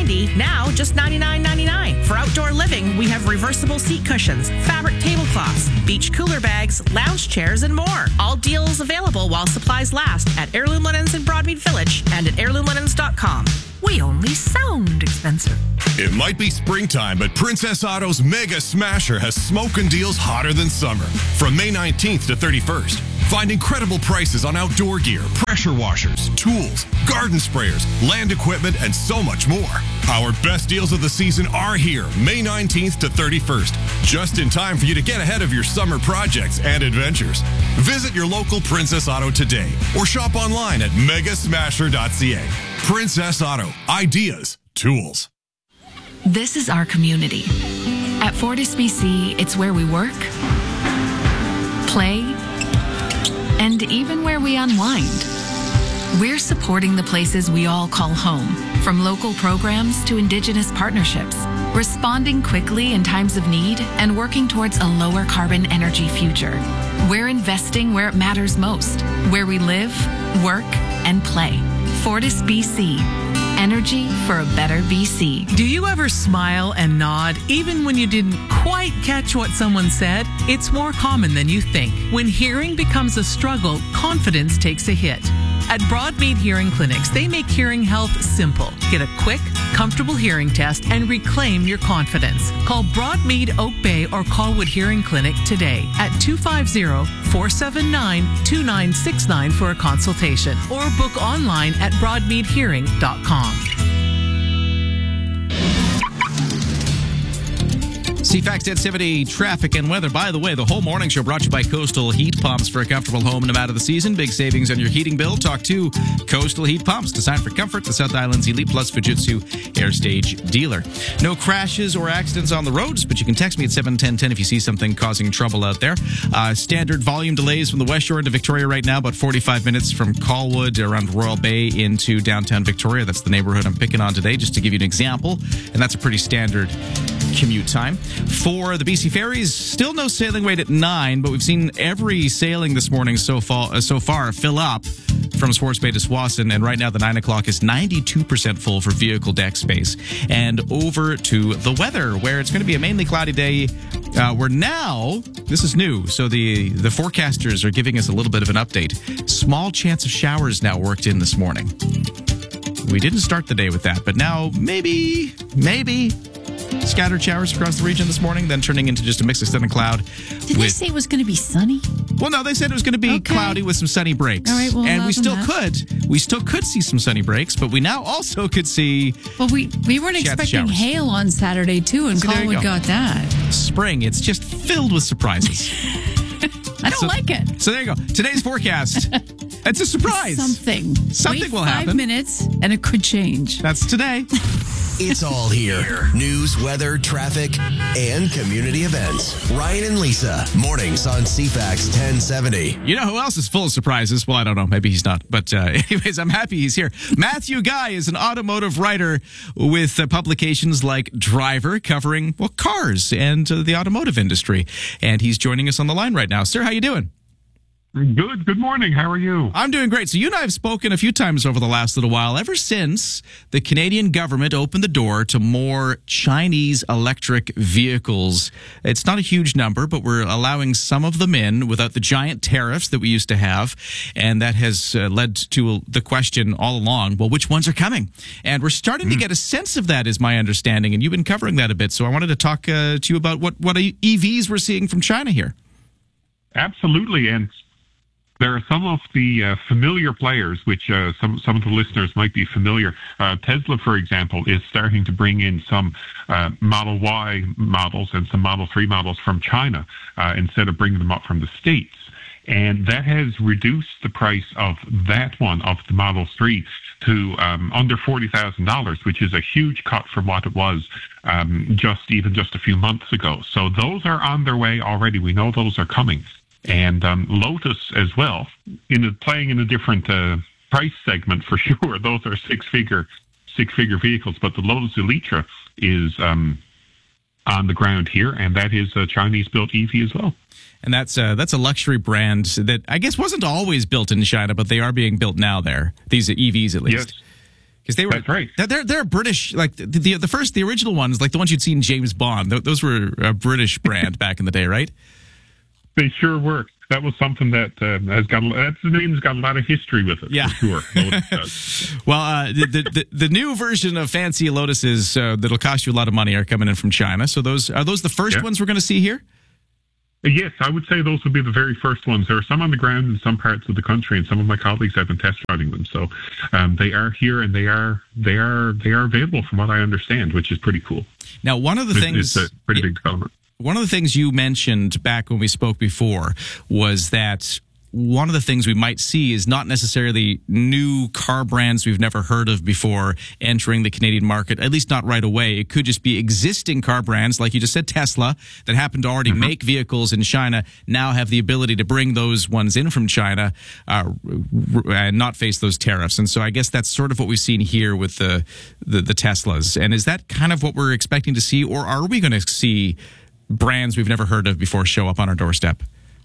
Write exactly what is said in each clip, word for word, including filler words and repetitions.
ninety, now just ninety-nine ninety-nine. For outdoor living, we have reversible seat cushions, fabric tablecloths, beach cooler bags, lounge chairs, and more. All deals available while supplies last at Heirloom Linens in Broadmead Village and at heirloom linens dot com. We only sound expensive. It might be springtime, but Princess Auto's Mega Smasher has smoking deals hotter than summer. From May nineteenth to thirty-first, find incredible prices on outdoor gear, pressure washers, tools, garden sprayers, land equipment, and so much more. Our best deals of the season are here, May nineteenth to thirty-first, just in time for you to get ahead of your summer projects and adventures. Visit your local Princess Auto today or shop online at mega smasher dot c a. Princess Auto. Ideas. Tools. This is our community. At Fortis B C, it's where we work, play, and even where we unwind. We're supporting the places we all call home, from local programs to Indigenous partnerships, responding quickly in times of need and working towards a lower carbon energy future. We're investing where it matters most, where we live, work, and play. Fortis B C. Energy for a better B C. Do you ever smile and nod even when you didn't quite catch what someone said? It's more common than you think. When hearing becomes a struggle, confidence takes a hit. At Broadmead Hearing Clinics, they make hearing health simple. Get a quick, comfortable hearing test and reclaim your confidence. Call Broadmead Oak Bay or Colwood Hearing Clinic today at two five zero, four seven nine, two nine six nine for a consultation or book online at broadmead hearing dot com. C FAX ten seventy traffic and weather. By the way, the whole morning show brought to you by Coastal Heat Pumps for a comfortable home no matter the season. Big savings on your heating bill. Talk to Coastal Heat Pumps, designed for comfort. The South Island's Elite Plus Fujitsu Airstage dealer. No crashes or accidents on the roads, but you can text me at seven ten ten if you see something causing trouble out there. Uh, standard volume delays from the West Shore into Victoria right now, about forty-five minutes from Colwood around Royal Bay into downtown Victoria. That's the neighborhood I'm picking on today, just to give you an example. And that's a pretty standard commute time. For the B C ferries, still no sailing rate at nine, but we've seen every sailing this morning so far, uh, so far fill up from Swartz Bay to Swassen, and right now the nine o'clock is ninety-two percent full for vehicle deck space. And over to the weather, where it's going to be a mainly cloudy day. Uh, we're now, this is new, so the, the forecasters are giving us a little bit of an update. Small chance of showers now worked in this morning. We didn't start the day with that, but now maybe, maybe... scattered showers across the region this morning, then turning into just a mix of sun and cloud. Did with, they say it was going to be sunny? Well, no, they said it was going to be okay. Cloudy with some sunny breaks. All right, well, and we still that. could, we still could see some sunny breaks, but we now also could see. Well, we we weren't expecting showers. Hail on Saturday too, and so Colwood go. got that. Spring, it's just filled with surprises. I don't so, like it. So there you go. Today's forecast. It's a surprise. Something. Something Wait will five happen. Five minutes, and it could change. That's today. It's all here. News, weather, traffic, and community events. Ryan and Lisa, mornings on C FAX ten seventy. You know who else is full of surprises? Well, I don't know. Maybe he's not. But uh, anyways, I'm happy he's here. Matthew Guy is an automotive writer with uh, publications like Driver, covering, well, cars and uh, the automotive industry. And he's joining us on the line right now. Sir, how you doing? Good. Good morning. How are you? I'm doing great. So you and I have spoken a few times over the last little while, ever since the Canadian government opened the door to more Chinese electric vehicles. It's not a huge number, but we're allowing some of them in without the giant tariffs that we used to have. And that has uh, led to the question all along, well, which ones are coming? And we're starting mm. to get a sense of that, is my understanding. And you've been covering that a bit. So I wanted to talk uh, to you about what, what E Vs we're seeing from China here. Absolutely. And there are some of the uh, familiar players, which uh, some some of the listeners might be familiar. Uh, Tesla, for example, is starting to bring in some uh, Model Y models and some Model three models from China uh, instead of bringing them up from the States. And that has reduced the price of that one, of the Model three, to um, under forty thousand dollars, which is a huge cut from what it was um, just even just a few months ago. So those are on their way already. We know those are coming. And um, Lotus as well, in a, playing in a different uh, price segment for sure. Those are six-figure six-figure vehicles, but the Lotus Elitra is um, on the ground here, and that is a Chinese-built E V as well. And that's uh, that's a luxury brand that I guess wasn't always built in China, but they are being built now there. These are E Vs at least. Yes. Because they were That's right. They're they're British, like the, the the first the original ones, like the ones you'd seen in James Bond. th- Those were a British brand back in the day, right? They sure were. That was something that uh, has got. That's the name's got a lot of history with it. Yeah, for sure. Lotus does. Well, uh, the, the the the new version of fancy Lotuses uh, that'll cost you a lot of money are coming in from China. So those are those the first Yeah. ones we're going to see here? Yes, I would say those would be the very first ones. There are some on the ground in some parts of the country, and some of my colleagues have been test driving them. So um, they are here, and they are they are they are available, from what I understand, which is pretty cool. Now, one of the It's, things it's a pretty big development. One of the things you mentioned back when we spoke before was that one of the things we might see is not necessarily new car brands we've never heard of before entering the Canadian market, at least not right away. It could just be existing car brands, like you just said, Tesla, that happen to already mm-hmm. make vehicles in China, now have the ability to bring those ones in from China uh, and not face those tariffs. And so I guess that's sort of what we've seen here with the, the, the Teslas. And is that kind of what we're expecting to see, or are we going to see brands we've never heard of before show up on our doorstep?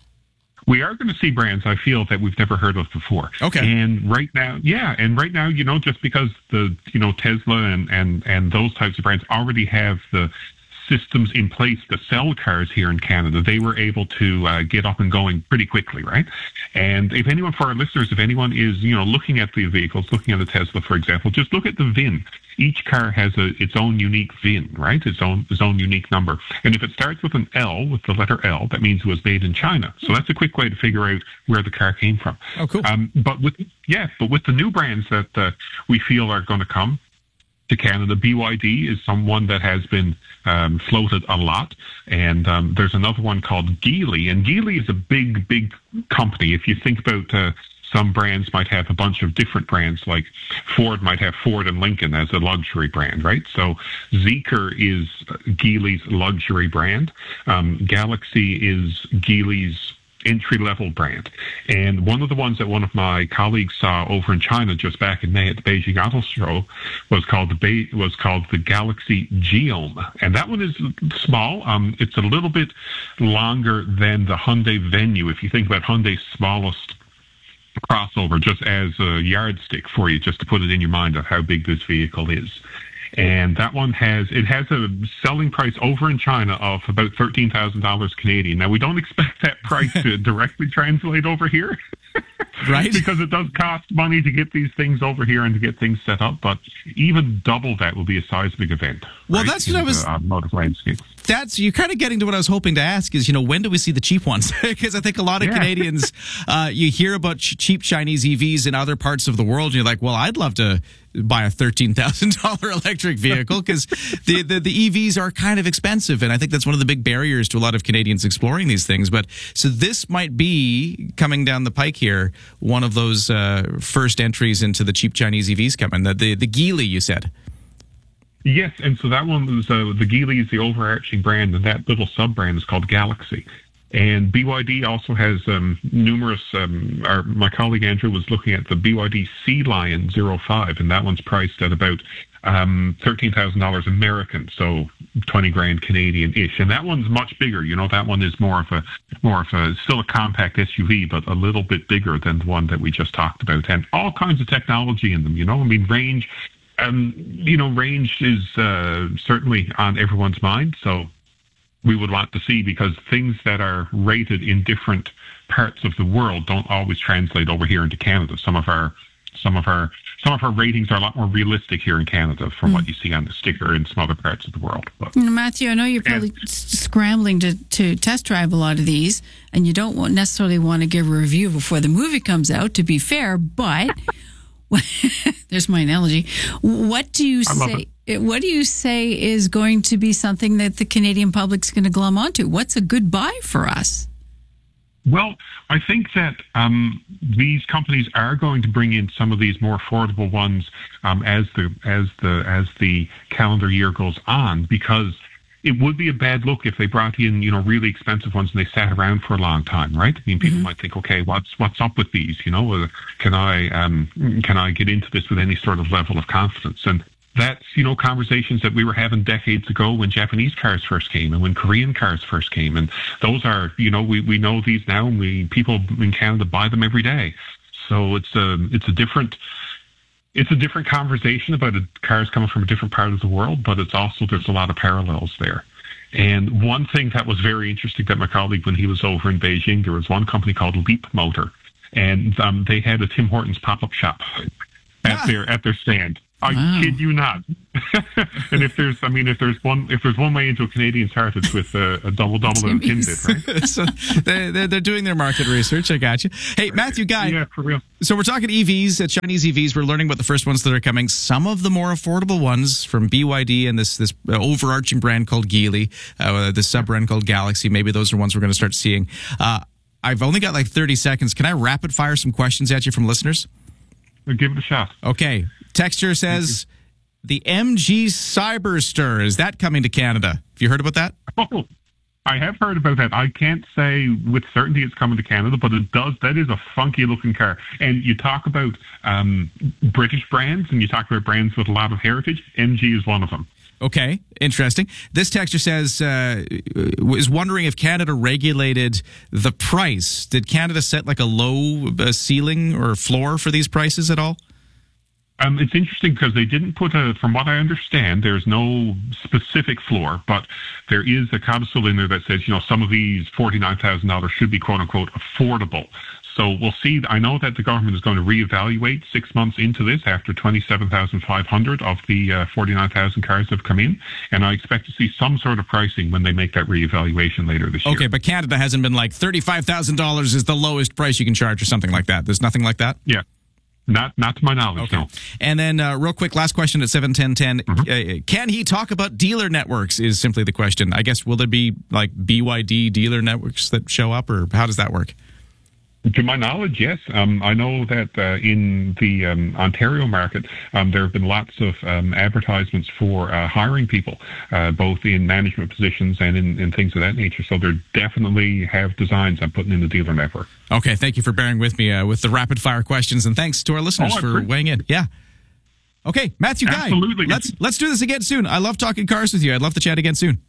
We are going to see brands, I feel, that we've never heard of before. Okay. And right now, yeah, and right now, you know, just because the, you know, Tesla and, and, and those types of brands already have the systems in place to sell cars here in Canada, they were able to uh, get up and going pretty quickly, right? And if anyone, for our listeners, if anyone is, you know, looking at the vehicles, looking at a Tesla, for example, just look at the V I N. Each car has a, its own unique V I N, right? Its own its own unique number. And if it starts with an L, with the letter L, that means it was made in China. So that's a quick way to figure out where the car came from. Oh, cool. Um, but with yeah, but with the new brands that uh, we feel are going to come to Canada, B Y D is someone that has been um, floated a lot, and um, there's another one called Geely, and Geely is a big, big company. If you think about uh, some brands might have a bunch of different brands, like Ford might have Ford and Lincoln as a luxury brand, right? So Zeekr is Geely's luxury brand. Um, Galaxy is Geely's entry-level brand. And one of the ones that one of my colleagues saw over in China just back in May at the Beijing Auto Show was called the Be- was called the Galaxy Geome. And that one is small. Um, it's a little bit longer than the Hyundai Venue. If you think about Hyundai's smallest crossover, just as a yardstick for you, just to put it in your mind of how big this vehicle is. And that one has, it has a selling price over in China of about thirteen thousand dollars Canadian. Now, we don't expect that price to directly translate over here. Right. Because it does cost money to get these things over here and to get things set up. But even double that will be a seismic event. Well, right, that's what I was... The automotive landscape. That's, you're kind of getting to what I was hoping to ask is, you know, when do we see the cheap ones? Because I think a lot of Yeah. Canadians, uh, you hear about ch- cheap Chinese E Vs in other parts of the world, and you're like, well, I'd love to buy a thirteen thousand dollars electric vehicle because the, the, the E Vs are kind of expensive. And I think that's one of the big barriers to a lot of Canadians exploring these things. But so this might be, coming down the pike here, one of those uh, first entries into the cheap Chinese E Vs coming, the, the, the Geely, you said. Yes, and so that one was, uh, the Geely is the overarching brand, and that little sub-brand is called Galaxy. And B Y D also has um, numerous, um, our, my colleague Andrew was looking at the B Y D Sea Lion zero five, and that one's priced at about um, thirteen thousand dollars American, so twenty grand Canadian-ish. And that one's much bigger. You know, that one is more of a, more of a, still a compact S U V, but a little bit bigger than the one that we just talked about. And all kinds of technology in them, you know, I mean, range, um, you know, range is uh, certainly on everyone's mind, so we would want to see, because things that are rated in different parts of the world don't always translate over here into Canada. Some of our some of our some of our ratings are a lot more realistic here in Canada from mm. what you see on the sticker in some other parts of the world. But, Matthew, I know you're probably and, scrambling to, to test drive a lot of these, and you don't want, necessarily want to give a review before the movie comes out, to be fair, but there's my analogy. What do you say? What do you say is going to be something that the Canadian public's going to glom onto? What's a good buy for us? Well, I think that um, these companies are going to bring in some of these more affordable ones um, as the as the as the calendar year goes on, because it would be a bad look if they brought in, you know, really expensive ones and they sat around for a long time, right? I mean, people mm-hmm. might think, okay, what's what's up with these? You know, uh, can I um, can I get into this with any sort of level of confidence? And that's, you know, conversations that we were having decades ago when Japanese cars first came and when Korean cars first came. And those are, you know, we, we know these now, and we people in Canada buy them every day. So it's a, it's a different it's a different conversation about a, cars coming from a different part of the world, but it's also, there's a lot of parallels there. And one thing that was very interesting that my colleague, when he was over in Beijing, there was one company called Leap Motor, and um, they had a Tim Hortons pop-up shop at Ah. their at their stand. I Wow. kid you not. And if there's, I mean, if there's one, if there's one way into a Canadian's heart, it's with a, a double double and a Timmy's. Timbit, right? so they, they're, they're doing their market research. I got you. Hey, Matthew Guy. Yeah, for real. So we're talking E Vs, uh, Chinese E Vs. We're learning about the first ones that are coming. Some of the more affordable ones from B Y D and this this uh, overarching brand called Geely, uh, this sub-brand called Galaxy. Maybe those are ones we're going to start seeing. Uh, I've only got like thirty seconds. Can I rapid fire some questions at you from listeners? Give it a shot. Okay. Texture says the M G Cyberster, is that coming to Canada? Have you heard about that? Oh, I have heard about that. I can't say with certainty it's coming to Canada, but it does. That is a funky looking car. And you talk about um, British brands, and you talk about brands with a lot of heritage. M G is one of them. Okay, interesting. This texture says, uh, is wondering if Canada regulated the price. Did Canada set like a low uh, ceiling or floor for these prices at all? Um, it's interesting because they didn't put a, from what I understand, there's no specific floor, but there is a codicil in there that says, you know, some of these forty-nine thousand dollars should be quote unquote affordable. So we'll see. I know that the government is going to reevaluate six months into this after twenty-seven thousand five hundred of the uh, forty-nine thousand cars have come in. And I expect to see some sort of pricing when they make that reevaluation later this year. Okay, but Canada hasn't been like thirty-five thousand dollars is the lowest price you can charge or something like that. There's nothing like that? Yeah. Not not to my knowledge, Okay. no. And then uh, real quick, last question at seven ten ten. Mm-hmm. Uh, can he talk about dealer networks is simply the question. I guess, will there be like B Y D dealer networks that show up, or how does that work? To my knowledge, yes. Um, I know that uh, in the um, Ontario market, um, there have been lots of um, advertisements for uh, hiring people, uh, both in management positions and in, in things of that nature. So they definitely have designs I'm putting in the dealer network. Okay, thank you for bearing with me uh, with the rapid fire questions, and thanks to our listeners Oh, I for appre- weighing in. Yeah. Okay, Matthew Guy. Absolutely. Let's let's do this again soon. I love talking cars with you. I'd love to chat again soon.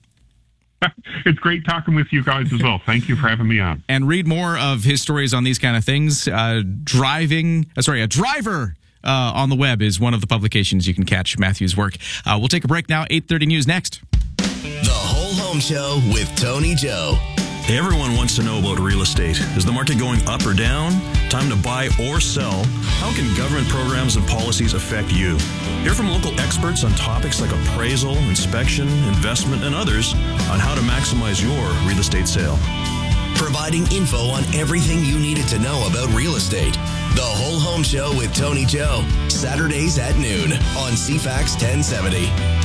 It's great talking with you guys as well. Thank you for having me on. And read more of his stories on these kind of things. Uh, driving, uh, sorry, a driver uh, on the web is one of the publications you can catch Matthew's work. Uh, we'll take a break now. eight thirty News next. The Whole Home Show with Tony Joe. Everyone wants to know about real estate. Is the market going up or down? Time to buy or sell? How can government programs and policies affect you? Hear from local experts on topics like appraisal, inspection, investment, and others on how to maximize your real estate sale. Providing info on everything you needed to know about real estate. The Whole Home Show with Tony Joe. Saturdays at noon on C FAX ten seventy.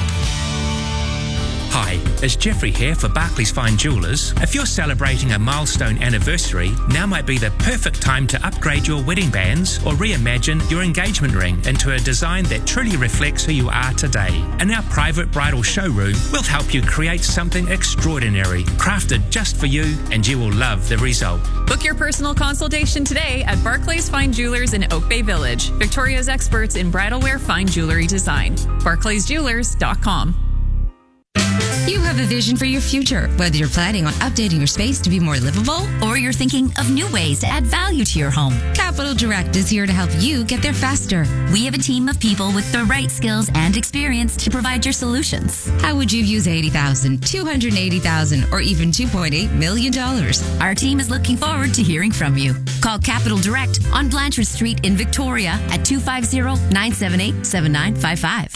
Hi, it's Jeffrey here for Barclays Fine Jewelers. If you're celebrating a milestone anniversary, now might be the perfect time to upgrade your wedding bands or reimagine your engagement ring into a design that truly reflects who you are today. In our private bridal showroom, we'll help you create something extraordinary, crafted just for you, and you will love the result. Book your personal consultation today at Barclays Fine Jewelers in Oak Bay Village, Victoria's experts in bridal wear fine jewelry design. barclays jewelers dot com. You have a vision for your future, whether you're planning on updating your space to be more livable or you're thinking of new ways to add value to your home. Capital Direct is here to help you get there faster. We have a team of people with the right skills and experience to provide your solutions. How would you use eighty thousand dollars, two hundred eighty thousand dollars, or even two point eight million dollars? Our team is looking forward to hearing from you. Call Capital Direct on Blanchard Street in Victoria at two five zero, nine seven eight, seven nine five five.